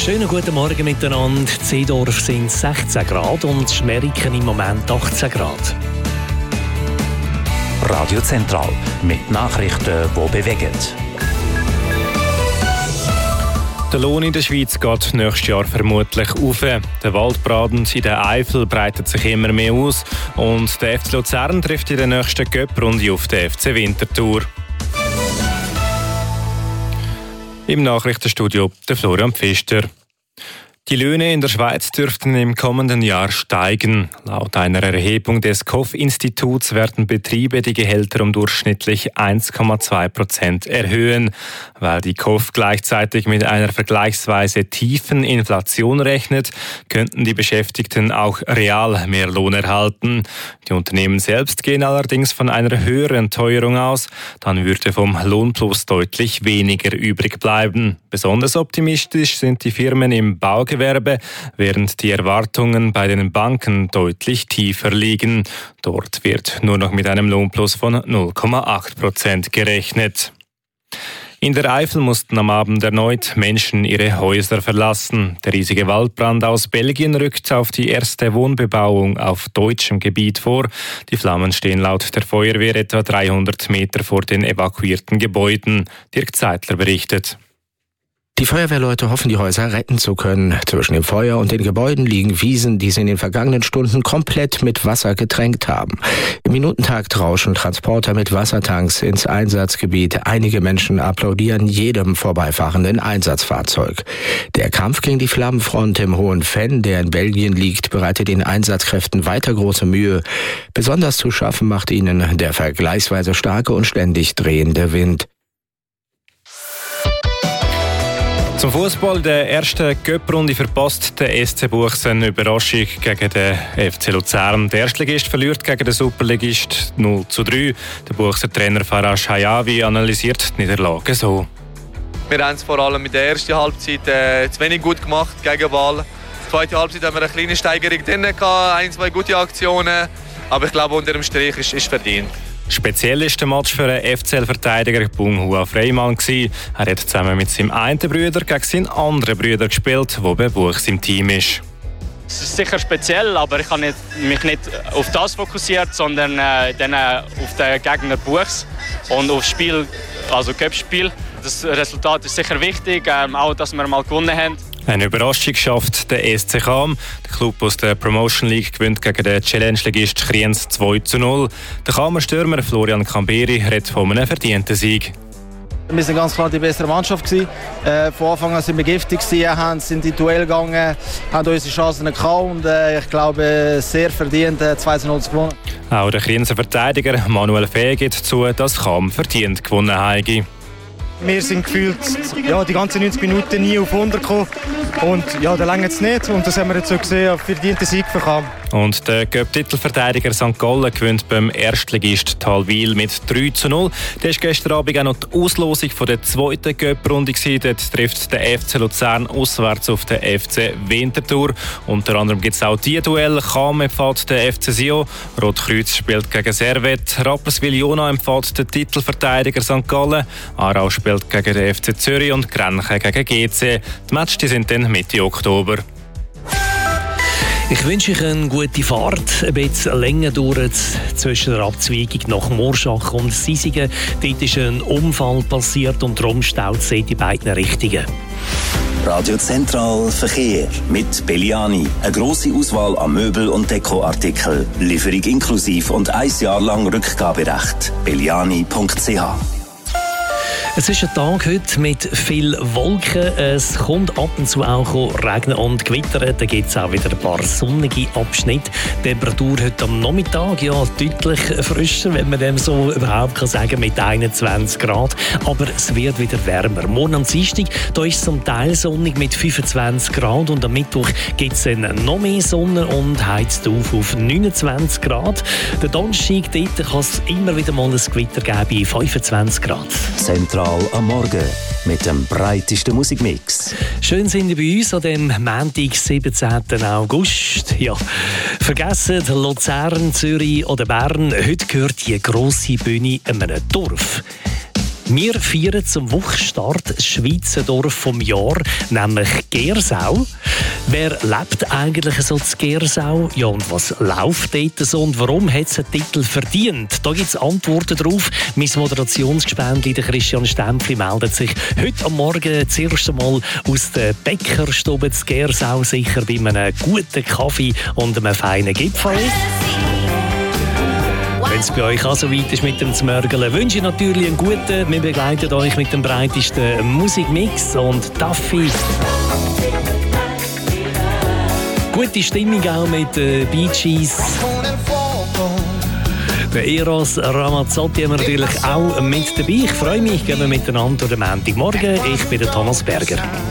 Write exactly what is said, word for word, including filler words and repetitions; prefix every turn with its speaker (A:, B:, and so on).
A: Schönen guten Morgen miteinander. In Zeedorf sind sechzehn Grad und Schmeriken im Moment achtzehn Grad.
B: Radio Zentral mit Nachrichten, die bewegen.
C: Der Lohn in der Schweiz geht nächstes Jahr vermutlich auf. Der Waldbrand in der Eifel breitet sich immer mehr aus und der F C Luzern trifft in der nächsten Cup-Runde auf den F C Winterthur. Im Nachrichtenstudio der Florian Pfister. Die Löhne in der Schweiz dürften im kommenden Jahr steigen. Laut einer Erhebung des K O F-Instituts werden Betriebe die Gehälter um durchschnittlich eins Komma zwei Prozent erhöhen. Weil die K O F gleichzeitig mit einer vergleichsweise tiefen Inflation rechnet, könnten die Beschäftigten auch real mehr Lohn erhalten. Die Unternehmen selbst gehen allerdings von einer höheren Teuerung aus. Dann würde vom Lohnplus deutlich weniger übrig bleiben. Besonders optimistisch sind die Firmen im Baugewerbe, während die Erwartungen bei den Banken deutlich tiefer liegen. Dort wird nur noch mit einem Lohnplus von null Komma acht Prozent gerechnet. In der Eifel mussten am Abend erneut Menschen ihre Häuser verlassen. Der riesige Waldbrand aus Belgien rückt auf die erste Wohnbebauung auf deutschem Gebiet vor. Die Flammen stehen laut der Feuerwehr etwa dreihundert Meter vor den evakuierten Gebäuden. Dirk Zeitler berichtet.
D: Die Feuerwehrleute hoffen, die Häuser retten zu können. Zwischen dem Feuer und den Gebäuden liegen Wiesen, die sie in den vergangenen Stunden komplett mit Wasser getränkt haben. Im Minutentakt rauschen Transporter mit Wassertanks ins Einsatzgebiet. Einige Menschen applaudieren jedem vorbeifahrenden Einsatzfahrzeug. Der Kampf gegen die Flammenfront im Hohen Venn, der in Belgien liegt, bereitet den Einsatzkräften weiter große Mühe. Besonders zu schaffen macht ihnen der vergleichsweise starke und ständig drehende Wind.
C: Zum Fußball, der ersten Cup-Runde verpasst der S C Buchs eine Überraschung gegen den F C Luzern. Der Erstligist verliert gegen den Superligist null zu drei. Der Buchser Trainer Farash Hayavi analysiert die Niederlage so.
E: Wir haben es vor allem in der ersten Halbzeit äh, zu wenig gut gemacht gegen Ball. In der zweiten Halbzeit haben wir eine kleine Steigerung drin gehabt, ein, zwei gute Aktionen. Aber ich glaube, unter dem Strich ist es verdient.
C: Speziell ist der Match für den F C L-Verteidiger Bunghua Freimann gewesen. Er hat zusammen mit seinem einen Bruder gegen seinen anderen Bruder gespielt, der bei Buchs im Team ist.
F: Es ist sicher speziell, aber ich habe nicht, mich nicht auf das fokussiert, sondern äh, dann, äh, auf den Gegner Buchs und auf das Spiel, also Cup-Spiel. Das Resultat ist sicher wichtig, ähm, auch dass wir mal gewonnen haben.
C: Eine Überraschung schafft der S C Cham. Der Club aus der Promotion League gewinnt gegen den Challenge-Ligist Kriens zwei zu null. Der Chamer Stürmer Florian Camberi redet von einem verdienten Sieg.
G: Wir waren ganz klar die bessere Mannschaft. Äh, von Anfang an waren wir giftig, haben, sind in die Duell gegangen, haben unsere Chancen gehabt und äh, ich glaube, sehr verdient äh, zwei zu null zu gewonnen.
C: Auch der Krienser Verteidiger Manuel Fee gibt zu, dass Cham verdient gewonnen habe.
H: Wir sind gefühlt ja, die ganzen neunzig Minuten nie auf hundert gekommen. Und ja, da reicht es nicht. Und das haben wir jetzt so gesehen, verdiente Sieg für Cham.
C: Und der Cup-Titelverteidiger Sankt Gallen gewinnt beim Erstligist Talwil mit drei zu null. Das war gestern Abend auch noch die Auslosung von der zweiten Cup-Runde. Dort trifft der F C Luzern auswärts auf den F C Winterthur. Unter anderem gibt es auch die Duelle. Cham empfiehlt den F C Sion. Rotkreuz spielt gegen Servet. Rapperswil-Jona empfiehlt den Titelverteidiger Sankt Gallen. Aarau spielt gegen den F C Zürich und Grenchen gegen G C. Die Matches die sind dann Mitte Oktober.
A: Ich wünsche euch eine gute Fahrt. Ein bisschen länger dauert es zwischen der Abzweigung nach Morschach und Sisigen. Dort ist ein Unfall passiert und darum staut es in die beiden Richtungen.
B: Radio Zentral Verkehr mit Belliani. Eine grosse Auswahl an Möbel- und Dekoartikeln. Lieferung inklusiv und ein Jahr lang Rückgaberecht. belliani punkt c h.
A: Es ist ein Tag heute mit viel Wolken. Es kommt ab und zu auch regnen und gewittern. Da gibt es auch wieder ein paar sonnige Abschnitte. Die Temperatur heute am Nachmittag ja deutlich frischer, wenn man dem so überhaupt kann sagen, mit einundzwanzig Grad. Aber es wird wieder wärmer. Morgen am Dienstag da ist es zum Teil sonnig mit fünfundzwanzig Grad und am Mittwoch gibt es dann noch mehr Sonne und heizt auf auf neunundzwanzig Grad. Der Donnerstag dort kann es immer wieder mal ein Gewitter geben bei fünfundzwanzig Grad.
B: Zentral am Morgen mit dem breitesten Musikmix.
A: Schön sind Sie bei uns an dem Montag, siebzehnten August. Ja, vergessen Luzern, Zürich oder Bern. Heute gehört die grosse Bühne einem Dorf. Wir feiern zum Wochenstart das Schweizer Dorf vom Jahr, nämlich Gersau. Wer lebt eigentlich so zu Gersau? Ja, und was läuft dort so und warum hat es einen Titel verdient? Da gibt es Antworten drauf. Mein Moderationsgespendli, der Christian Stempfli, meldet sich heute am Morgen das erste Mal aus der Bäckerstube zu Gersau, sicher bei einem guten Kaffee und einem feinen Gipfel. Wenn es bei euch auch so weit ist mit dem Zmörgeln, wünsche ich natürlich einen guten. Wir begleiten euch mit dem breitesten Musikmix und Duffy. Gute Stimmung auch mit den Bee Gees. Der Eros Ramazzotti haben wir natürlich auch mit dabei. Ich freue mich, gehen wir miteinander durch den Montagmorgen. Ich bin der Thomas Berger.